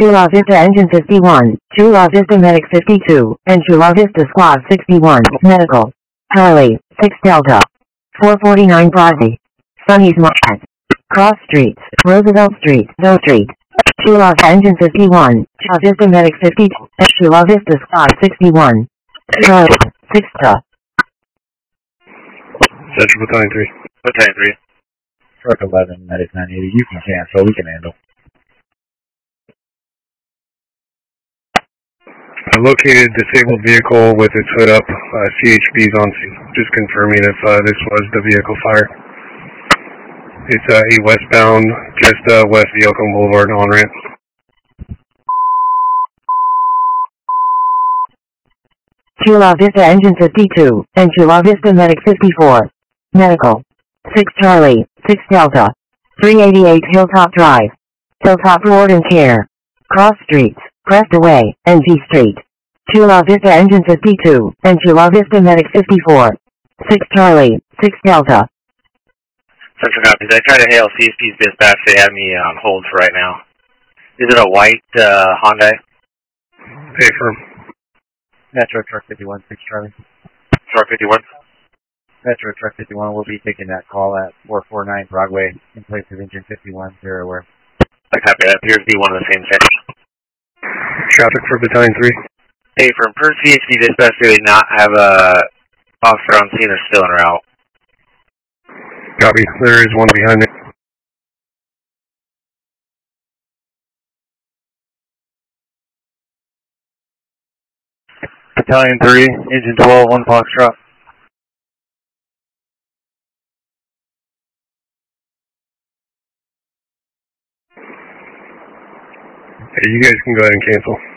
Chula Vista Engine 51, Chula Vista Medic 52, and Chula Vista Squad 61, Medical. Charlie, 6 Delta. 449 Bravo. Sunny's Market. Cross Streets, Roosevelt Street, Doe Street. Chula Vista Engine 51, Chula Vista Medic 52, and Chula Vista Squad 61. Charlie, 6 Delta. Central Battalion 3. Battalion 3. Truck 11, Medic 980, you can cancel, we can handle. I located a disabled vehicle with its hood up. CHP's on scene. Just confirming if this was the vehicle fire. It's a westbound, just west of Yukon Boulevard on-ramp. Chula Vista Engine 52, and Chula Vista Medic 54. Medical. 6 Charlie, 6 Delta. 388 Hilltop Drive. Hilltop Road and Care. Cross Streets, Crestaway, and G Street. Chula Vista Engine 52, and Chula Vista Medic 54. 6 Charlie, 6 Delta. Central copies. I tried to hail CSP's dispatch. They have me on hold for right now. Is it a white Hyundai? Pay firm. Metro Truck 51, 6 Charlie. Truck 51? Metro Truck 51 will be taking that call at 449 Broadway in place of Engine 51, zero where. I copy. That appears to be one of the same things. Traffic for Battalion 3. Hey, from per CHP dispatch, do they not have a officer on scene or still en route? Copy. There is one behind me. Battalion 3, Engine 12, 1 Foxtrot. Hey, you guys can go ahead and cancel.